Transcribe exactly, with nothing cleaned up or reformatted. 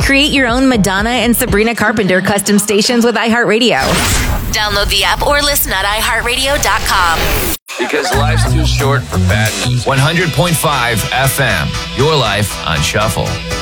Create your own Madonna and Sabrina Carpenter custom stations with iHeartRadio. Download the app or listen at i heart radio dot com. Because life's too short for bad news. one hundred point five F M. Your life on Shuffle.